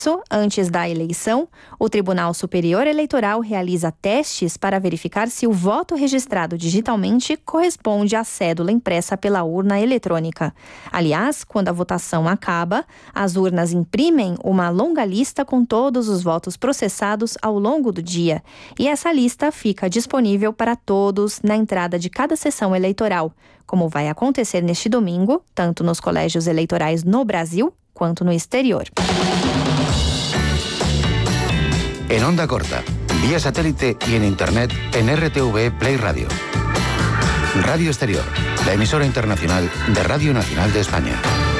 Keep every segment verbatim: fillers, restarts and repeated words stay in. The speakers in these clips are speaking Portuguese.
Antes da eleição, o Tribunal Superior Eleitoral realiza testes para verificar se o voto registrado digitalmente corresponde à cédula impressa pela urna eletrônica. Aliás, quando a votação acaba, as urnas imprimem uma longa lista com todos os votos processados ao longo do dia. E essa lista fica disponível para todos na entrada de cada sessão eleitoral, como vai acontecer neste domingo, tanto nos colégios eleitorais no Brasil quanto no exterior. En onda corta, vía satélite y en internet en R T V Play Radio. Radio Exterior, la emisora internacional de Radio Nacional de España.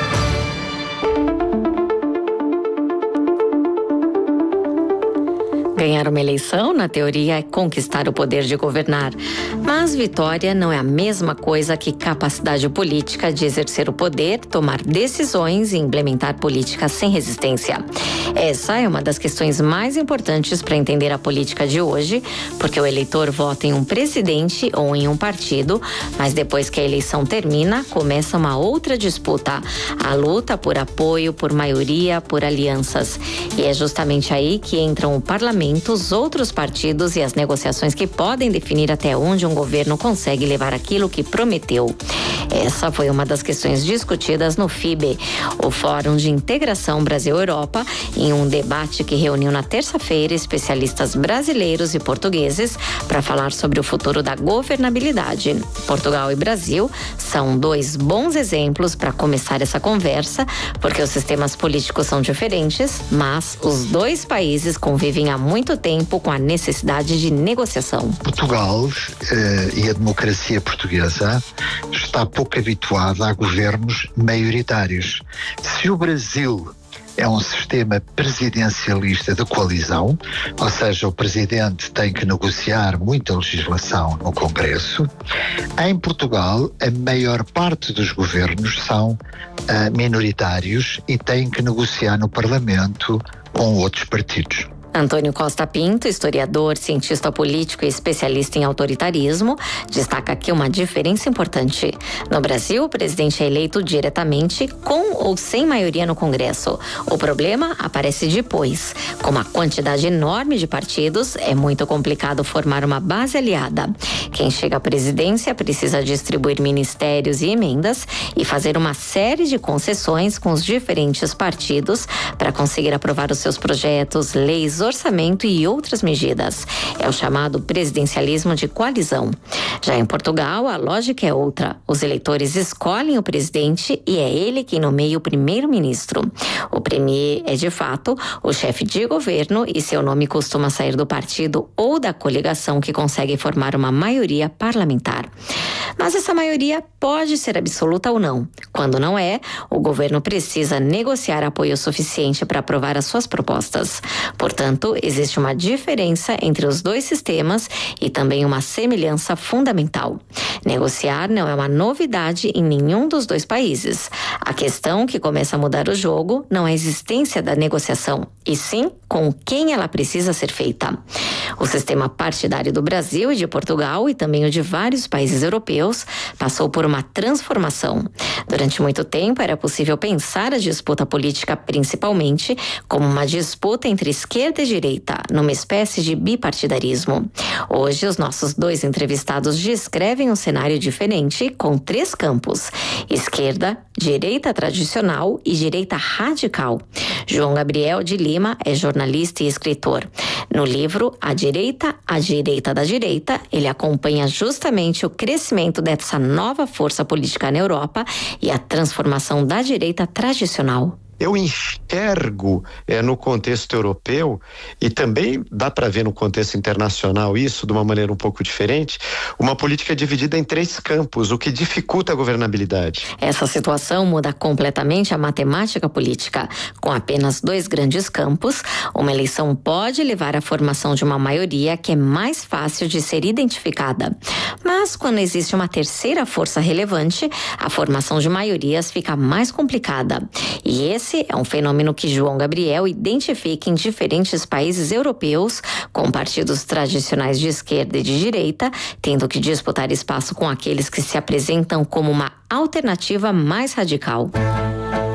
Ganhar uma eleição, na teoria, é conquistar o poder de governar. Mas vitória não é a mesma coisa que capacidade política de exercer o poder, tomar decisões e implementar políticas sem resistência. Essa é uma das questões mais importantes para entender a política de hoje, porque o eleitor vota em um presidente ou em um partido, mas depois que a eleição termina, começa uma outra disputa. A luta por apoio, por maioria, por alianças. E é justamente aí que entram o parlamento, os outros partidos e as negociações que podem definir até onde um governo consegue levar aquilo que prometeu. Essa foi uma das questões discutidas no F I B, o Fórum de Integração Brasil-Europa, em um debate que reuniu na terça-feira especialistas brasileiros e portugueses para falar sobre o futuro da governabilidade. Portugal e Brasil são dois bons exemplos para começar essa conversa, porque os sistemas políticos são diferentes, mas os dois países convivem há muito tempo com a necessidade de negociação. Portugal eh, e a democracia portuguesa está pouco habituada a governos maioritários. Se o Brasil é um sistema presidencialista de coalizão, ou seja, o presidente tem que negociar muita legislação no Congresso. Em Portugal, a maior parte dos governos são uh, minoritários e têm que negociar no Parlamento com outros partidos. Antônio Costa Pinto, historiador, cientista político e especialista em autoritarismo, destaca aqui uma diferença importante. No Brasil, o presidente é eleito diretamente com ou sem maioria no Congresso. O problema aparece depois. Com uma quantidade enorme de partidos, é muito complicado formar uma base aliada. Quem chega à presidência precisa distribuir ministérios e emendas e fazer uma série de concessões com os diferentes partidos para conseguir aprovar os seus projetos, leis, orçamento e outras medidas. É o chamado presidencialismo de coalizão. Já em Portugal, a lógica é outra. Os eleitores escolhem o presidente e é ele quem nomeia o primeiro-ministro. O premier é, de fato, o chefe de governo e seu nome costuma sair do partido ou da coligação que consegue formar uma maioria parlamentar. Mas essa maioria pode ser absoluta ou não. Quando não é, o governo precisa negociar apoio suficiente para aprovar as suas propostas. Portanto, existe uma diferença entre os dois sistemas e também uma semelhança fundamental. Negociar não é uma novidade em nenhum dos dois países. A questão que começa a mudar o jogo não é a existência da negociação, e sim com quem ela precisa ser feita. O sistema partidário do Brasil e de Portugal, e também o de vários países europeus, passou por uma transformação. Durante muito tempo era possível pensar a disputa política principalmente como uma disputa entre esquerda e direita, numa espécie de bipartidarismo. Hoje, os nossos dois entrevistados descrevem um cenário diferente com três campos: esquerda, direita tradicional e direita radical. João Gabriel de Lima é jornalista e escritor. No livro A Direita, a Direita da Direita, ele acompanha justamente o crescimento dessa nova força política na Europa e a transformação da direita tradicional. Eu enxergo é, no contexto europeu, e também dá para ver no contexto internacional isso de uma maneira um pouco diferente, uma política dividida em três campos, o que dificulta a governabilidade. Essa situação muda completamente a matemática política. Com apenas dois grandes campos, uma eleição pode levar à formação de uma maioria que é mais fácil de ser identificada. Mas quando existe uma terceira força relevante, a formação de maiorias fica mais complicada. E esse é um fenômeno que João Gabriel identifica em diferentes países europeus, com partidos tradicionais de esquerda e de direita, tendo que disputar espaço com aqueles que se apresentam como uma alternativa mais radical.